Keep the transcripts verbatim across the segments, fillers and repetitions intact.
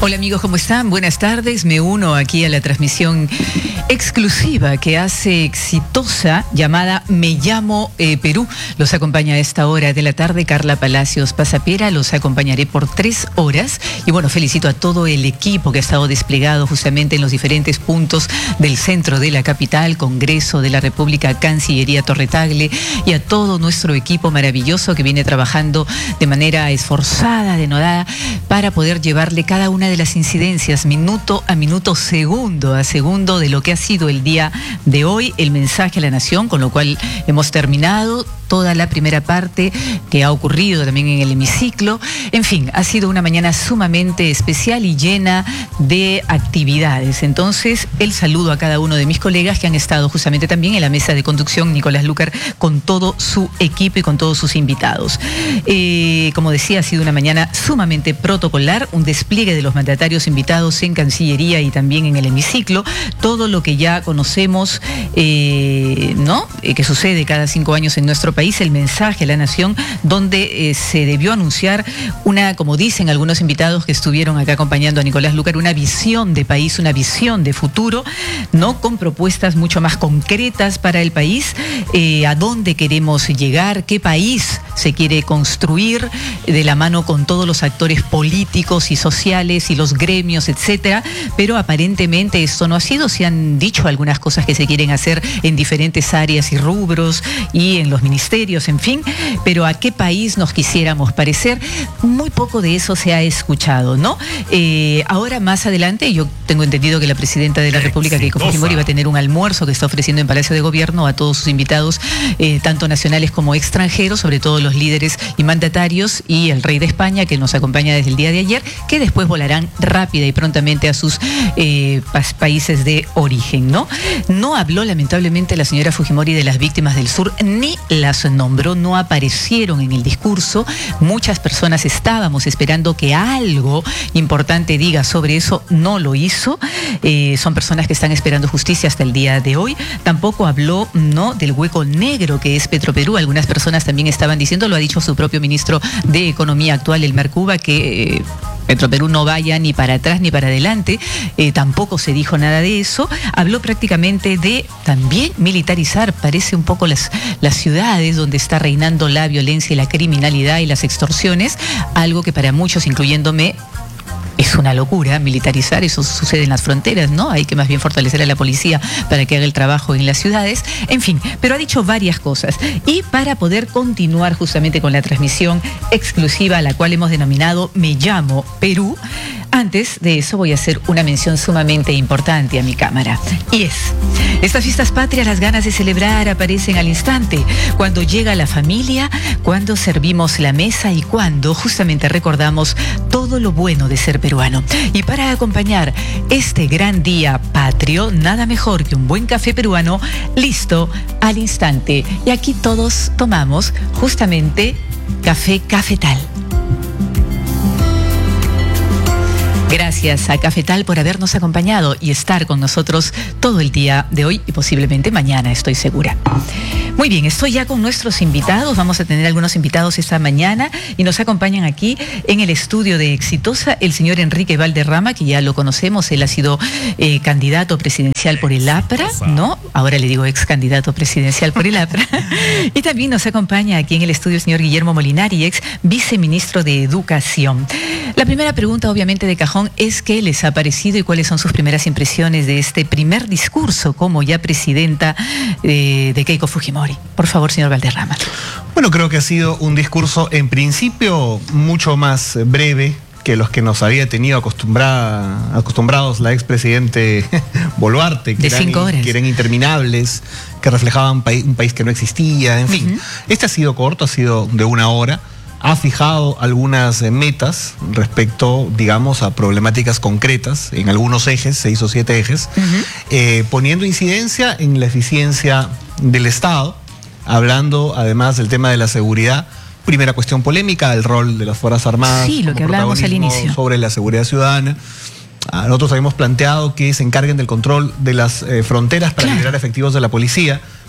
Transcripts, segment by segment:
Hola amigos, ¿cómo están? Buenas tardes. Me uno aquí a la transmisión exclusiva que hace Exitosa llamada Me Llamo eh, Perú. Los acompaña a esta hora de la tarde Carla Palacios Pasapiera. Los acompañaré por tres horas. Y bueno, felicito a todo el equipo que ha estado desplegado justamente en los diferentes puntos del centro de la capital, Congreso de la República, Cancillería Torre Tagle, y a todo nuestro equipo maravilloso que viene trabajando de manera esforzada, denodada, para poder llevarle cada una de las incidencias, minuto a minuto, segundo a segundo, de lo que ha sido el día de hoy, el mensaje a la nación, con lo cual hemos terminado toda la primera parte que ha ocurrido también en el hemiciclo. En fin, ha sido una mañana sumamente especial y llena de actividades. Entonces, el saludo a cada uno de mis colegas que han estado justamente también en la mesa de conducción, Nicolás Lucar, con todo su equipo y con todos sus invitados. Eh, como decía, ha sido una mañana sumamente protocolar, un despliegue de los mandatarios invitados en Cancillería y también en el hemiciclo, todo lo que ya conocemos, eh, ¿no? Eh, que sucede cada cinco años en nuestro país, el mensaje a la nación, donde eh, se debió anunciar una, como dicen algunos invitados que estuvieron acá acompañando a Nicolás Lucar, una visión de país, una visión de futuro, ¿no? Con propuestas mucho más concretas para el país, eh, a dónde queremos llegar, qué país se quiere construir de la mano con todos los actores políticos y sociales y los gremios, etcétera. Pero aparentemente esto no ha sido. Se han dicho algunas cosas que se quieren hacer en diferentes áreas y rubros y en los ministerios, en fin, pero a qué país nos quisiéramos parecer, muy poco de eso se ha escuchado, ¿no? Eh, ahora más adelante, yo tengo entendido que la presidenta de la República, Keiko Fujimori, va a tener un almuerzo que está ofreciendo en Palacio de Gobierno a todos sus invitados, eh, tanto nacionales como extranjeros, sobre todo los líderes y mandatarios, y el rey de España, que nos acompaña desde el día de ayer, que después volarán rápida y prontamente a sus eh, países de origen, ¿no? No habló lamentablemente la señora Fujimori de las víctimas del sur, ni las nombró, no aparecieron en el discurso. Muchas personas estábamos esperando que algo importante diga sobre eso, no lo hizo. Eh, son personas que están esperando justicia hasta el día de hoy. Tampoco habló, ¿no?, del hueco negro que es Petroperú. Algunas personas también estaban diciendo, lo ha dicho su propio ministro de Economía actual, Elmer Cuba, que eh, Petroperú no vaya ni para atrás ni para adelante. Eh, tampoco se dijo nada de eso. Habló prácticamente de también militarizar, parece un poco las, las ciudades donde está reinando la violencia y la criminalidad y las extorsiones, algo que para muchos, incluyéndome, es una locura militarizar. Eso sucede en las fronteras, ¿no? Hay que más bien fortalecer a la policía para que haga el trabajo en las ciudades. En fin, pero ha dicho varias cosas. Y para poder continuar justamente con la transmisión exclusiva, a la cual hemos denominado Me Llamo Perú, antes de eso voy a hacer una mención sumamente importante a mi cámara. Y es, estas fiestas patrias, las ganas de celebrar aparecen al instante, cuando llega la familia, cuando servimos la mesa y cuando justamente recordamos todo lo bueno de ser peruano. Y para acompañar este gran día patrio, nada mejor que un buen café peruano listo al instante. Y aquí todos tomamos justamente café Cafetal. Gracias a Cafetal por habernos acompañado y estar con nosotros todo el día de hoy y posiblemente mañana, estoy segura. Muy bien, estoy ya con nuestros invitados. Vamos a tener algunos invitados esta mañana y nos acompañan aquí en el estudio de Exitosa el señor Enrique Valderrama, que ya lo conocemos. Él ha sido eh, candidato presidencial por el A P R A, ¿no? Ahora le digo ex candidato presidencial por el A P R A. Y también nos acompaña aquí en el estudio el señor Guillermo Molinari, ex viceministro de Educación. La primera pregunta, obviamente de cajón, es qué les ha parecido y cuáles son sus primeras impresiones de este primer discurso como ya presidenta eh, de Keiko Fujimori. Por favor, señor Valderrama. Bueno, creo que ha sido un discurso en principio mucho más breve que los que nos había tenido acostumbrada, acostumbrados la expresidente Boluarte, que, de eran, cinco horas. que eran interminables, que reflejaban un país, un país que no existía, en fin. Uh-huh. Este ha sido corto, ha sido de una hora. Ha fijado algunas metas respecto, digamos, a problemáticas concretas en algunos ejes, seis o siete ejes, uh-huh. eh, poniendo incidencia en la eficiencia del Estado, hablando además del tema de la seguridad. Primera cuestión polémica, el rol de las Fuerzas Armadas. Sí, lo que hablábamos al inicio. Sobre la seguridad ciudadana. Nosotros habíamos planteado que se encarguen del control de las eh, fronteras para claro. liberar efectivos de la policía,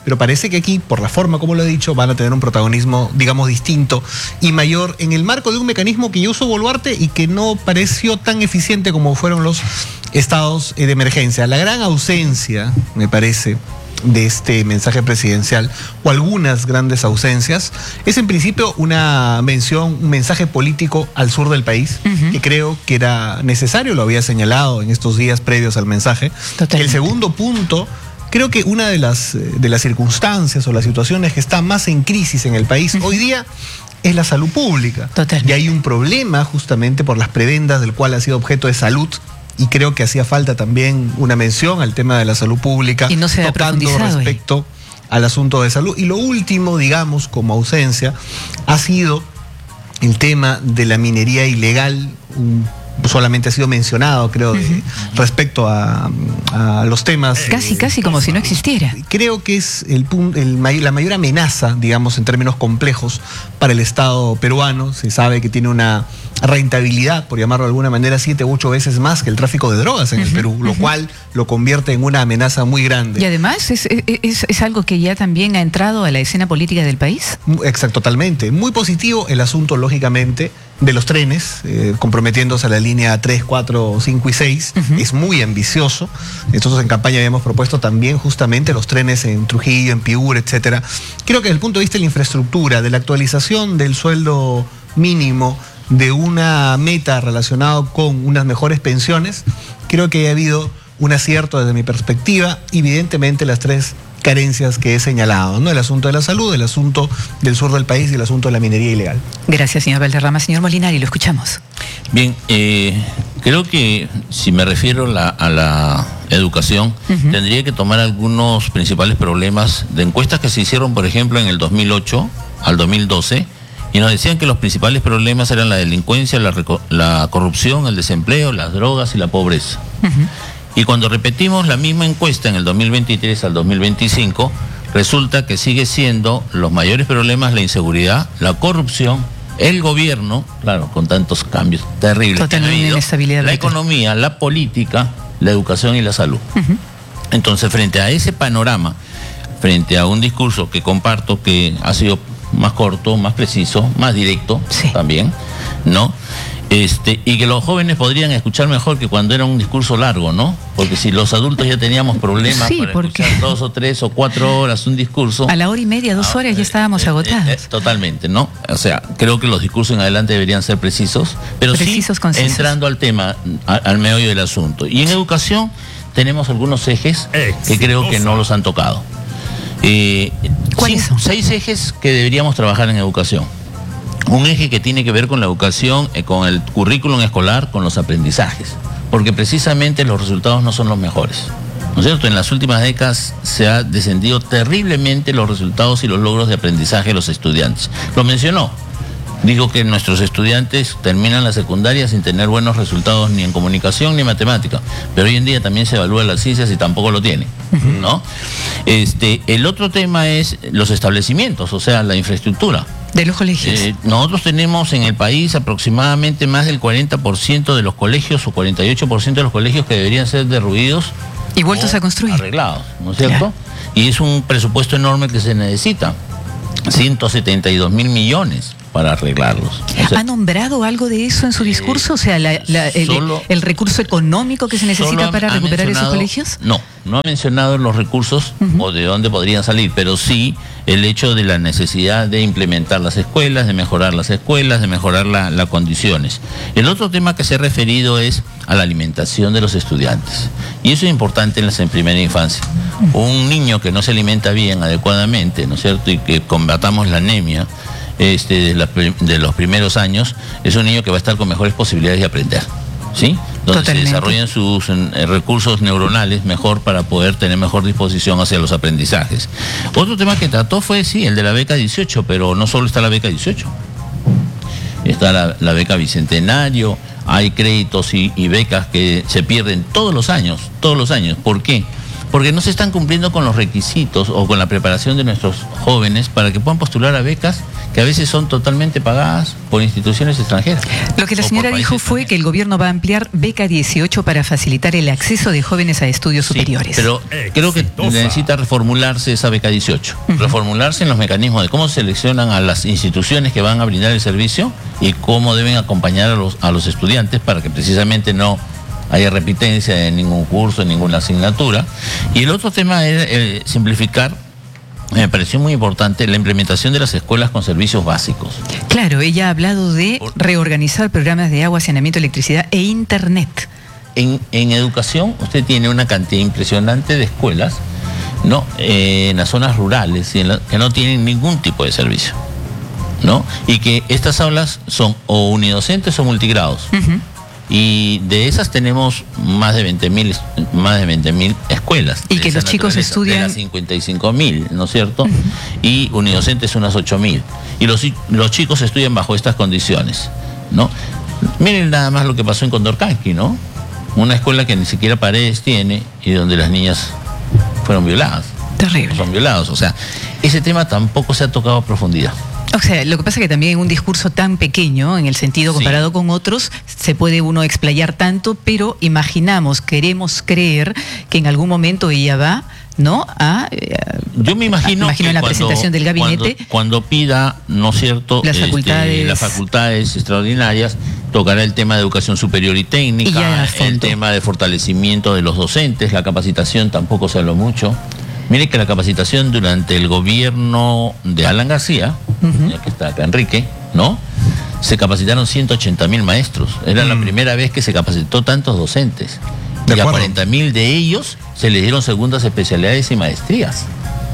pero parece que aquí, por la forma como lo he dicho, van a tener un protagonismo, digamos, distinto y mayor en el marco de un mecanismo que ya usó Boluarte y que no pareció tan eficiente como fueron los estados de emergencia. La gran ausencia, me parece, de este mensaje presidencial, o algunas grandes ausencias, es en principio una mención, un mensaje político al sur del país, uh-huh. que creo que era necesario, lo había señalado en estos días previos al mensaje. Totalmente. El segundo punto, creo que una de las, de las circunstancias o las situaciones que está más en crisis en el país uh-huh. hoy día es la salud pública. Totalmente. Y hay un problema justamente por las prebendas del cual ha sido objeto de salud. Y creo que hacía falta también una mención al tema de la salud pública, y no se ha tocando respecto ahí. al asunto de salud. Y lo último, digamos, como ausencia, ha sido el tema de la minería ilegal. Un, solamente ha sido mencionado, creo, de, uh-huh. respecto a, a los temas. Casi, eh, casi como si no existiera. Creo que es el, el, la mayor amenaza, digamos, en términos complejos para el Estado peruano. Se sabe que tiene una rentabilidad, por llamarlo de alguna manera, siete u ocho veces más que el tráfico de drogas en uh-huh, el Perú, lo uh-huh. cual lo convierte en una amenaza muy grande. Y además es, es, es algo que ya también ha entrado a la escena política del país. Exacto, totalmente. Muy positivo el asunto, lógicamente, de los trenes, eh, comprometiéndose a la línea tres, cuatro, cinco y seis, uh-huh. es muy ambicioso. Nosotros en campaña habíamos propuesto también justamente los trenes en Trujillo, en Piura, etcétera. Creo que desde el punto de vista de la infraestructura, de la actualización del sueldo mínimo, de una meta relacionada con unas mejores pensiones, creo que ha habido un acierto desde mi perspectiva. Evidentemente las tres carencias que he señalado, ¿no? El asunto de la salud, el asunto del sur del país y el asunto de la minería ilegal. Gracias, señor Valderrama. Señor Molinari, lo escuchamos. Bien, eh, creo que si me refiero la, a la educación, uh-huh. tendría que tomar algunos principales problemas de encuestas que se hicieron, por ejemplo, en el dos mil ocho al dos mil doce, y nos decían que los principales problemas eran la delincuencia, la, la corrupción, el desempleo, las drogas y la pobreza. Uh-huh. Y cuando repetimos la misma encuesta en el dos mil veintitrés al dos mil veinticinco, resulta que sigue siendo los mayores problemas la inseguridad, la corrupción, el gobierno, claro, con tantos cambios terribles Totalmente que ha habido, inestabilidad, la economía, la política, la educación y la salud. Uh-huh. Entonces, frente a ese panorama, frente a un discurso que comparto que ha sido más corto, más preciso, más directo, sí. también, ¿no? Este, y que los jóvenes podrían escuchar mejor que cuando era un discurso largo, ¿no? Porque si los adultos ya teníamos problemas sí, para porque... escuchar dos o tres o cuatro horas un discurso. A la hora y media, dos horas, ah, ya estábamos eh, agotados. Eh, eh, totalmente, ¿no? O sea, creo que los discursos en adelante deberían ser precisos, pero precisos, sí concisos. Entrando al tema, a, al meollo del asunto. Y en educación tenemos algunos ejes que creo que no los han tocado. Eh, ¿Cuáles son? Seis ejes que deberíamos trabajar en educación. Un eje que tiene que ver con la educación, eh, con el currículum escolar, con los aprendizajes, porque precisamente los resultados no son los mejores, ¿no es cierto? En las últimas décadas se ha descendido terriblemente los resultados y los logros de aprendizaje de los estudiantes. Lo mencionó. Digo que nuestros estudiantes terminan la secundaria sin tener buenos resultados ni en comunicación ni en matemática, pero hoy en día también se evalúan las ciencias y tampoco lo tienen, ¿no? Este, el otro tema es los establecimientos, o sea, la infraestructura. De los colegios. Eh, nosotros tenemos en el país aproximadamente más del cuarenta por ciento de los colegios o cuarenta y ocho por ciento de los colegios que deberían ser derruidos y vueltos a construir. Arreglados, ¿no es cierto? Claro. Y es un presupuesto enorme que se necesita. ciento setenta y dos mil millones para arreglarlos. O sea, ¿ha nombrado algo de eso en su discurso? O sea, la, la, el, solo, el recurso económico que se necesita para recuperar esos colegios. No, no ha mencionado los recursos uh-huh. o de dónde podrían salir, pero sí el hecho de la necesidad de implementar las escuelas, de mejorar las escuelas, de mejorar las la condiciones. El otro tema que se ha referido es a la alimentación de los estudiantes. Y eso es importante en la en primera infancia. Un niño que no se alimenta bien, adecuadamente, ¿no es cierto? Y que combatamos la anemia, Este, de, la, de los primeros años, es un niño que va a estar con mejores posibilidades de aprender, ¿sí? Donde Totalmente. Se desarrollan sus eh, recursos neuronales mejor para poder tener mejor disposición hacia los aprendizajes. Otro tema que trató fue, sí, el de la beca dieciocho, pero no solo está la beca dieciocho. Está la, la beca Bicentenario, hay créditos y, y becas que se pierden todos los años, todos los años. ¿Por qué? Porque no se están cumpliendo con los requisitos o con la preparación de nuestros jóvenes para que puedan postular a becas que a veces son totalmente pagadas por instituciones extranjeras. Lo que la señora dijo fue que el gobierno va a ampliar Beca dieciocho para facilitar el acceso de jóvenes a estudios sí, superiores. Pero creo que necesita reformularse esa Beca dieciocho, uh-huh. reformularse en los mecanismos de cómo seleccionan a las instituciones que van a brindar el servicio y cómo deben acompañar a los, a los estudiantes para que precisamente no haya repitencia en ningún curso, en ninguna asignatura. Y el otro tema es eh, simplificar. Me pareció muy importante la implementación de las escuelas con servicios básicos. Claro, ella ha hablado de reorganizar programas de agua, saneamiento, electricidad e internet. En, en educación usted tiene una cantidad impresionante de escuelas, ¿no? Eh, en las zonas rurales y en la, que no tienen ningún tipo de servicio, ¿no? Y que estas aulas son o unidocentes o multigrados. Uh-huh. Y de esas tenemos más de veinte mil más de veinte mil escuelas. Y que los chicos estudian... De las cincuenta y cinco mil, ¿no es cierto? Uh-huh. Y unidocentes unas ocho mil. Y los, los chicos estudian bajo estas condiciones, ¿no? Miren nada más lo que pasó en Condorcanqui, ¿no? Una escuela que ni siquiera paredes tiene y donde las niñas fueron violadas. Terrible. Son violados. O sea, ese tema tampoco se ha tocado a profundidad. O sea, lo que pasa es que también en un discurso tan pequeño, en el sentido comparado sí. con otros, se puede uno explayar tanto, pero imaginamos, queremos creer que en algún momento ella va, ¿no? A, Yo me imagino, a, imagino que en la cuando, presentación del gabinete. Cuando, cuando pida, ¿no es cierto?, las facultades, este, las facultades extraordinarias, tocará el tema de educación superior y técnica, y el tema de fortalecimiento de los docentes, la capacitación tampoco se habló mucho. Mire que la capacitación durante el gobierno de Alan García, uh-huh. ya que está acá Enrique, ¿no? Se capacitaron ciento ochenta mil maestros. Era mm. la primera vez que se capacitó tantos docentes. Y a cuarenta mil de ellos se les dieron segundas especialidades y maestrías.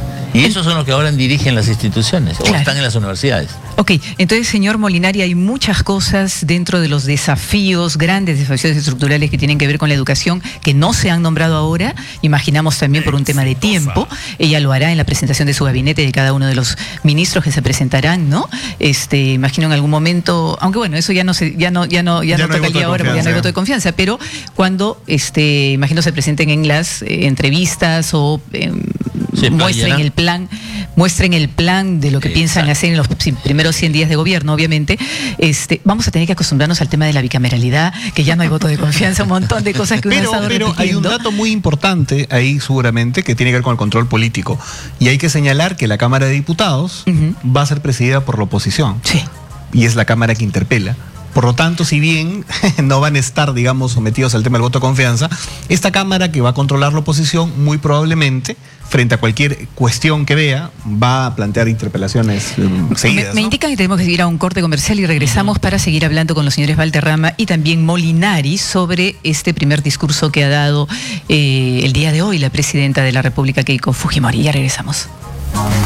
Y esos son los que ahora dirigen las instituciones, claro. o están en las universidades. Ok, entonces, señor Molinari, hay muchas cosas dentro de los desafíos, grandes desafíos estructurales que tienen que ver con la educación, que no se han nombrado ahora, imaginamos también por un tema de tiempo. Ella lo hará en la presentación de su gabinete, de cada uno de los ministros que se presentarán, ¿no? Este, imagino en algún momento, aunque bueno, eso ya no se, ya no, ya no, ya, ya no, no toca el día ahora, porque ya no hay voto de confianza, pero cuando, este, imagino se presenten en las eh, entrevistas o eh, muestren el plan, muestren el plan de lo que Exacto. piensan hacer en los primeros cien días de gobierno, obviamente. Este, vamos a tener que acostumbrarnos al tema de la bicameralidad, que ya no hay voto de confianza, un montón de cosas que uno pero, ha estado pero repitiendo. Hay un dato muy importante ahí seguramente que tiene que ver con el control político. Y hay que señalar que la Cámara de Diputados uh-huh. va a ser presidida por la oposición. Sí. Y es la Cámara que interpela. Por lo tanto, si bien no van a estar, digamos, sometidos al tema del voto de confianza, esta Cámara que va a controlar la oposición, muy probablemente, frente a cualquier cuestión que vea, va a plantear interpelaciones eh, seguidas. Me, me ¿no? indican que tenemos que ir a un corte comercial y regresamos uh-huh. para seguir hablando con los señores Valderrama y también Molinari sobre este primer discurso que ha dado eh, el día de hoy la presidenta de la República, Keiko Fujimori. Ya regresamos.